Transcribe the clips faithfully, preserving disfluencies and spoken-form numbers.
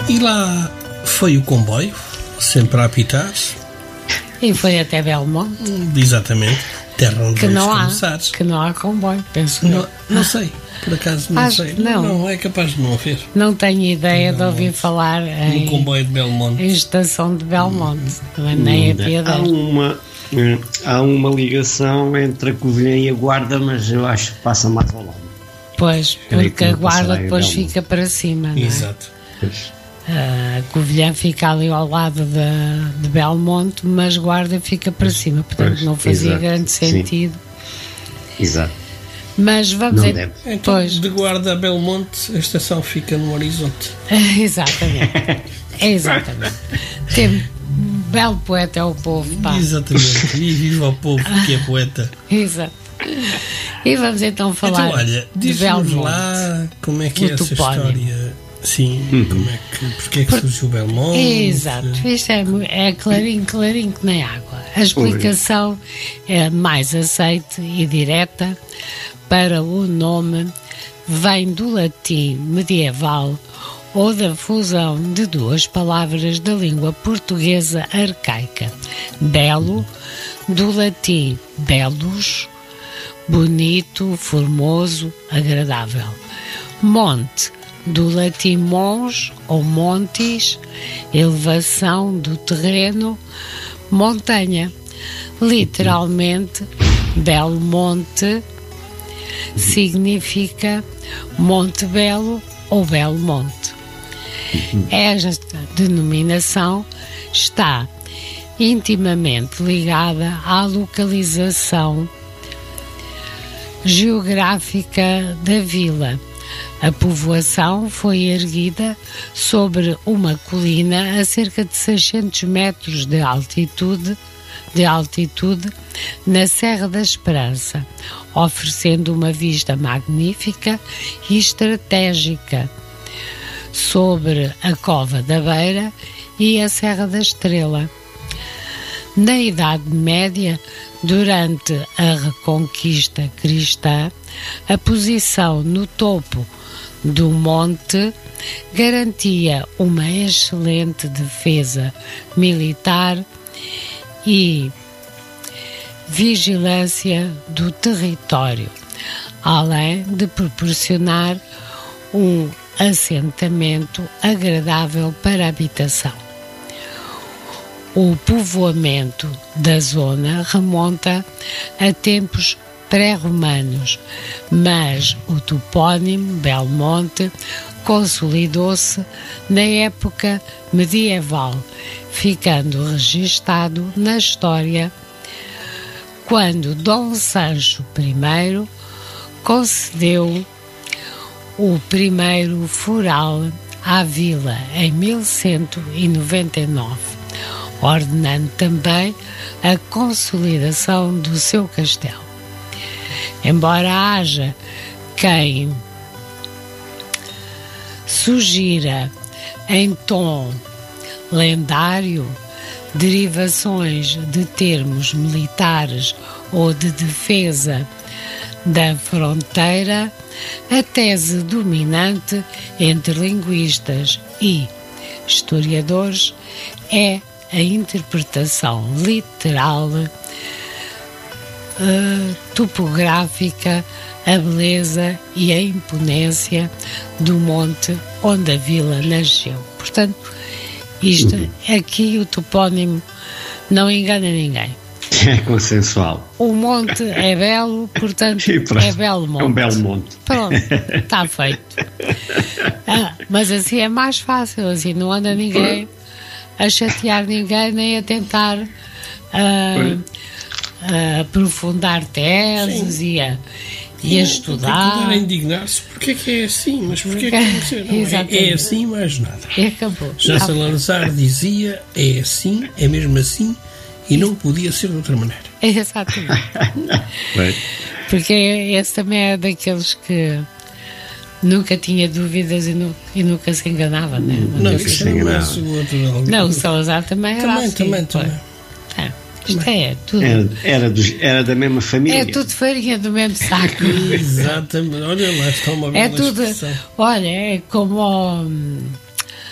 E lá foi o comboio, sempre a apitar. E foi até Belmonte. Exatamente. Terra onde Que não há, começares. que não há comboio, penso Não, eu. não sei, por acaso não Acho sei. que não. não, é capaz de não haver. Não tenho ideia de Belmonte. ouvir falar No em, comboio de Belmonte. em estação de Belmonte, nem a Há Piadeira. uma, eh, há uma ligação entre a Covilhã e a Guarda, mas eu acho que passa mais ao lado. Pois, Creio porque que a não Guarda passará em depois Belmonte. fica para cima, não é? Exato. Pois. A Covilhã fica ali ao lado de, de Belmonte, mas Guarda fica para cima, portanto Pois, não fazia exato, grande sim. sentido. Exato. Mas vamos Não en- deve. Então, Pois. de Guarda a Belmonte, a estação fica no horizonte. Exatamente. Exatamente. Tem um belo poeta é o povo, pá. Exatamente. E viva o povo que é poeta. Exato. E vamos então falar Então, olha, de diz-nos Belmonte. lá como é que o é essa topónimo. história. Sim, como é que, porque é que surgiu Belmonte? Exato, isto é, mu- é clarinho, clarinho que nem água. A explicação é mais aceite e direta para o nome, vem do latim medieval ou da fusão de duas palavras da língua portuguesa arcaica. Belo, do latim bellus, bonito, formoso, agradável. Monte, do latim mons ou montes, elevação do terreno, montanha. Literalmente, Belmonte significa Monte Belo ou Belo Monte. Esta denominação está intimamente ligada à localização geográfica da vila. A povoação foi erguida sobre uma colina a cerca de seiscentos metros de altitude, de altitude na Serra da Esperança, oferecendo uma vista magnífica e estratégica sobre a Cova da Beira e a Serra da Estrela. Na Idade Média, durante a Reconquista Cristã, a posição no topo do monte garantia uma excelente defesa militar e vigilância do território, além de proporcionar um assentamento agradável para a habitação. O povoamento da zona remonta a tempos pré-romanos, mas o topónimo Belmonte consolidou-se na época medieval, ficando registado na história quando Dom Sancho I concedeu o primeiro foral à vila em mil cento e noventa e nove, ordenando também a consolidação do seu castelo. Embora haja quem sugira em tom lendário derivações de termos militares ou de defesa da fronteira, a tese dominante entre linguistas e historiadores é a interpretação literal, Uh, topográfica, a beleza e a imponência do monte onde a vila nasceu. Portanto, isto aqui o topónimo não engana ninguém. É consensual. O monte é belo, portanto E pronto, é belo monte. É um belo monte. Pronto, está feito. Ah, mas assim é mais fácil, assim não anda ninguém a chatear ninguém nem a tentar uh, a aprofundar teses e a, e a estudar. Tem que a indignar-se. Porquê que é assim? Mas porquê que tem que ser? Não, é, Exatamente. é assim, mais nada. E acabou. Já Tá se bem. lançar dizia, é assim, é mesmo assim, e não podia ser de outra maneira. Exatamente. Bem, Porque esse também é daqueles que nunca tinha dúvidas e, nu- e nunca se enganava, né? Não, Nunca se- isso é mais o outro. Não, o Salazar também era Também, assim. também, pô. também. É, isto é tudo. era, era, dos- era da mesma família. É tudo farinha do mesmo saco. Exatamente. Olha lá, está uma É bela tudo. expressão. Olha, é como o,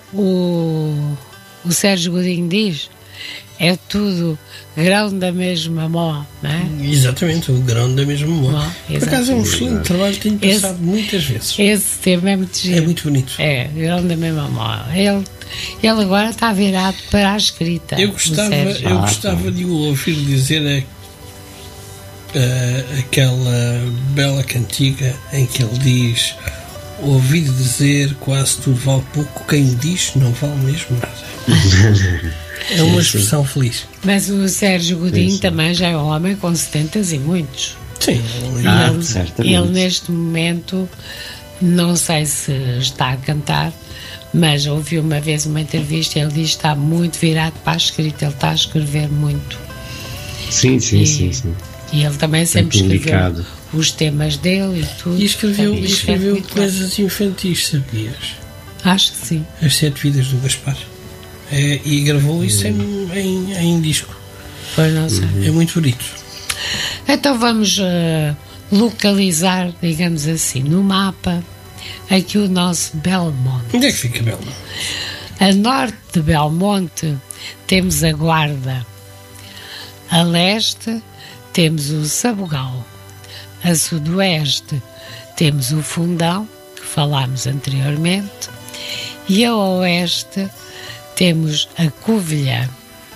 o, o Sérgio Godinho diz, é tudo grão da mesma mó, não é? Exatamente, o grão da mesma mó. Mó, Por acaso é um excelente trabalho, tenho pensado Esse- muitas vezes. Esse tema é muito giro. É muito bonito. É, grão da mesma mó. Ele, ele agora está virado para a escrita. Eu o gostava, Sérgio. eu Ah, gostava de o ouvir dizer a- a- aquela bela cantiga em que ele diz: ouvi dizer quase tudo vale pouco, quem o diz não vale mesmo nada. É uma expressão feliz. Mas o Sérgio Godinho Sim, sim. também já é um homem com setenta e muitos. Sim, Ah, ele, certamente. ele neste momento, não sei se está a cantar, mas ouvi uma vez uma entrevista, ele diz que está muito virado para a escrita, ele está a escrever muito. Sim, sim, E- sim, sim. E ele também sempre escreveu publicado. os temas dele e tudo. e escreveu, Portanto, e escreve escreveu muito bem. coisas infantis, sabias? Acho que sim. As Sete Vidas do Gaspar. É, e gravou isso em, em, em disco. Pois não sei. É muito bonito. Então vamos eh, localizar, digamos assim, no mapa, aqui o nosso Belmonte. Onde é que fica Belo? A norte de Belmonte temos a Guarda. A leste temos o Sabugal. A sudoeste temos o Fundão, que falámos anteriormente. E a oeste temos a Covilhã.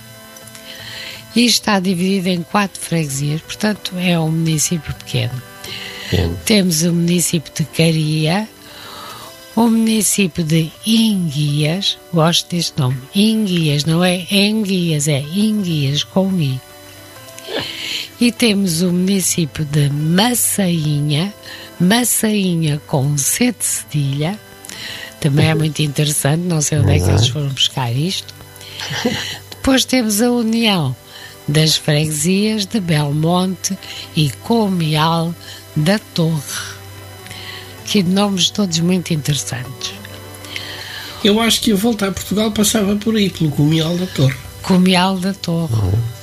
E está dividido em quatro freguesias, portanto é um município pequeno. Pequeno. Temos o município de Caria, o município de Enguias, gosto deste nome, Enguias, não é Enguias, é Enguias com I. E temos o município de Massainha, Massainha com C de cedilha, também é muito interessante, não sei onde é que eles foram buscar isto. Depois temos a união das freguesias de Belmonte e Comial da Torre. Que nomes todos muito interessantes. Eu acho que a volta a Portugal passava por aí, pelo Comial da Torre. Comial da Torre.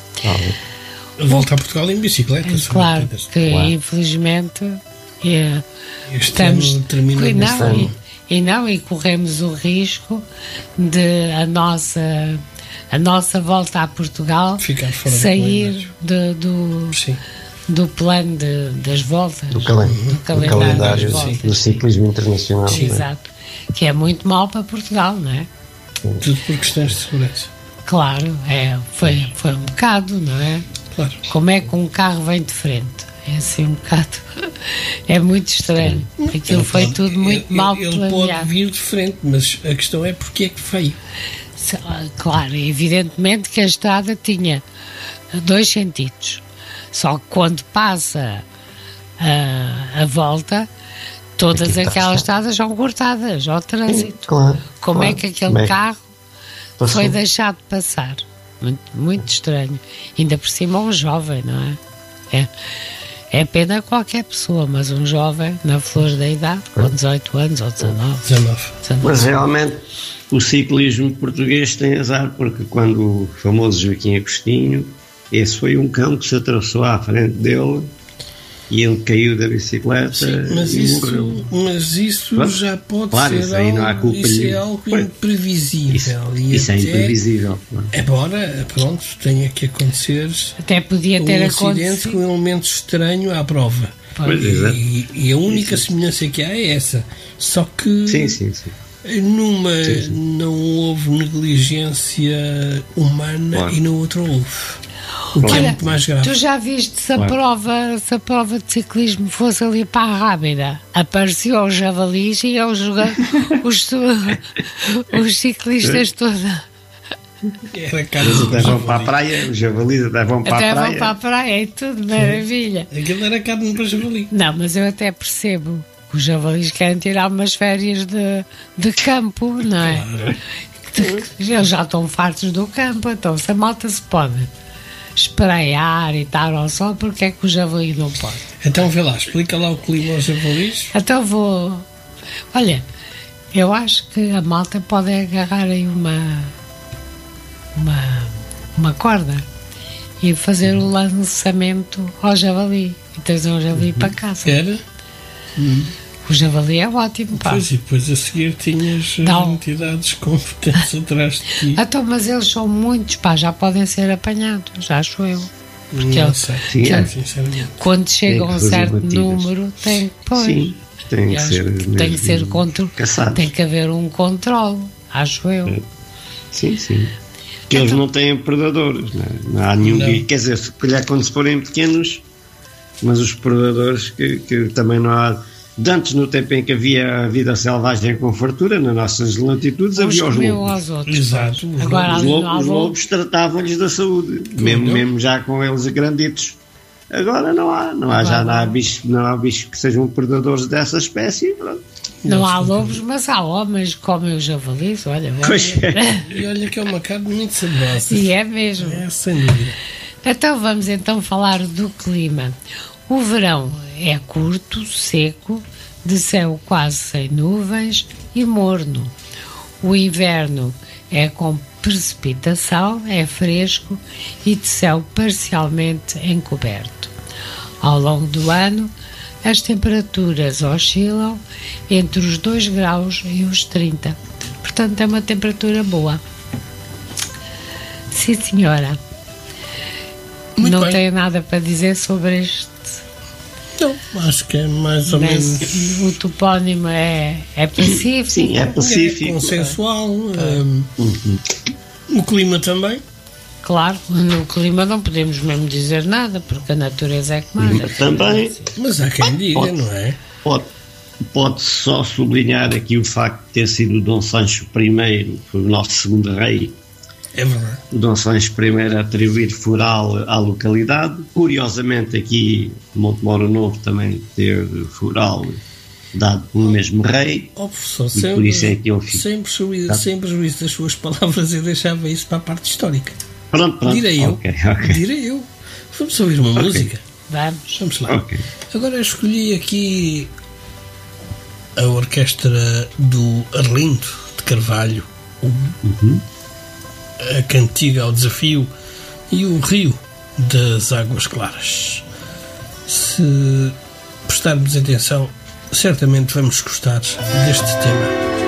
A volta a Portugal em bicicleta. É são claro muitas. que, Claro. infelizmente, é, Este estamos. ano termina e, neste não, ano. e, e não, e corremos o risco de a nossa, a nossa volta a Portugal Ficar fora do sair do, do, Sim. do plano de, das voltas. Do, calen do do calendário, calendário das voltas. do ciclismo internacional. Sim, não é? exato. Que é muito mau para Portugal, não é? Tudo por questões de segurança. Claro, é, foi, foi um bocado, não é? Claro. Como é que um carro vem de frente? É assim um bocado. É muito estranho. Aquilo Ele foi pode- tudo muito ele, mal Ele pode planeado. vir de frente, mas a questão é porque é que veio. Se- Claro, evidentemente que a estrada tinha dois sentidos. Só que quando passa a, a volta, todas Aqui está, aquelas está. estradas são cortadas ao trânsito. Claro, Como é claro. que aquele Como é que carro passou? foi deixado de passar? Muito, muito estranho. Ainda por cima um jovem, não é? É, é pena qualquer pessoa, mas um jovem na flor da idade, com dezoito anos ou dezanove. dezenove. dezanove. Mas realmente o ciclismo português tem azar, porque quando o famoso Joaquim Agostinho, esse foi um cão que se atravessou à frente dele e ele caiu da bicicleta Sim, mas e isso, morreu. mas isso Pronto. já pode Claro, ser isso aí não há algo, culpa isso é nenhuma. algo Pois. imprevisível. Isso, e isso é até, imprevisível. não é? Embora, pronto, tenha que acontecer Até podia um ter acidente acontecido. com um elemento estranho à prova. Pois, exato. E, e a única semelhança que há é essa. Só que Sim, sim, sim. numa Sim, sim. não houve negligência humana Claro. e na outra houve. O que é Olha, muito mais grave. tu já viste se a, Claro. prova, se a prova de ciclismo fosse ali para a Rábida? Apareceu os javalis e iam jogar os, os ciclistas todos. Era cara Eles de até vão javali. para a praia, os javalis até vão para Até a vão praia. para a praia e tudo, maravilha. Aquilo era carne para javali. Não, mas eu até percebo que os javalis querem tirar umas férias de, de campo, não é? De- Eles já estão fartos do campo, então se a malta se pode espraiar e estar ao sol, porque é que o javali não pode? Então vê lá, explica lá o clima aos javalis. Então vou. Olha, eu acho que a malta pode agarrar aí uma. uma, uma corda e fazer o lançamento ao javali e trazer um javali para casa. Era O javali é ótimo, pá. Pois, e depois a seguir tinhas Não. as entidades competentes atrás de ti. Então, mas eles são muitos, pá, já podem ser apanhados, acho eu. Porque Não eles, sei, Sim, sim, é. sinceramente. quando chegam a um fazer certo batidas. número, tem que pôr. Sim, tem que Eles- ser. tem que ser mesmo contro- caçados. Tem que haver um controle, acho eu. Sim, sim. Que eles não têm predadores, não, é? Não há nenhum. Não. que- Quer dizer, se calhar quando se forem pequenos, mas os predadores que, que também não há. De antes, no tempo em que havia a vida selvagem com fartura, nas nossas latitudes, Uns havia os comiam lobos. aos outros. Exato. Os Agora, Os ali lobos, não há os lobo. lobos tratavam-lhes da saúde, mesmo, mesmo já com eles granditos. Agora não há, não há, já não há bichos, não há bichos que sejam predadores dessa espécie. Pronto. Não há lobos, mas há homens que comem os javalis, olha. olha. Pois é. E olha que é uma carne muito saborosa. E é mesmo. É, sem dúvida. Então vamos então falar do clima. O verão é curto, seco, de céu quase sem nuvens e morno. O inverno é com precipitação, é fresco e de céu parcialmente encoberto. Ao longo do ano, as temperaturas oscilam entre os dois graus e os trinta. Portanto, é uma temperatura boa. Sim, senhora. Muito Não bem. tenho nada para dizer sobre este. Não, acho que é mais ou menos. Mas o topónimo é, é pacífico. Sim, é É pacífico. consensual. hum, o clima também. Claro, no clima não podemos mesmo dizer nada, porque a natureza é que manda. Também Mas há quem diga, pode. não é? pode, pode só sublinhar aqui o facto de ter sido o Dom Sancho I, foi o nosso segundo rei, É verdade. o Dom Sancho I a atribuir foral à localidade. Curiosamente aqui Montemoro Novo também teve foral dado pelo mesmo rei. Ó professor, E sempre, por isso é que eu fico. sem, prejuízo, Tá. sem prejuízo das suas palavras, eu deixava isso para a parte histórica. Pronto, pronto. Direi eu. Ok, ok. Direi eu. Vamos ouvir uma Ok. música. Vamos. Vamos lá. Ok. Agora eu escolhi aqui a orquestra do Arlindo de Carvalho, Uhum. a Cantiga ao Desafio e o Rio das Águas Claras. Se prestarmos atenção, certamente vamos gostar deste tema.